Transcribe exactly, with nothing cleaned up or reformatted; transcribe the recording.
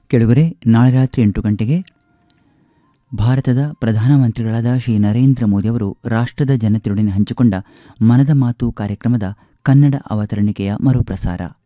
ಕೆಳಗರೆ ನಾಳೆ ರಾತ್ರಿ ಎಂಟು ಗಂಟೆಗೆ ಭಾರತದ ಪ್ರಧಾನಮಂತ್ರಿಗಳಾದ ಶ್ರೀ ನರೇಂದ್ರ ಮೋದಿಯವರು ರಾಷ್ಟ್ರದ ಜನತೆಯೊಡನೆ ಹಂಚಿಕೊಂಡ ಮನದ ಮಾತು ಕಾರ್ಯಕ್ರಮದ ಕನ್ನಡ ಅವತರಣಿಕೆಯ ಮರುಪ್ರಸಾರ.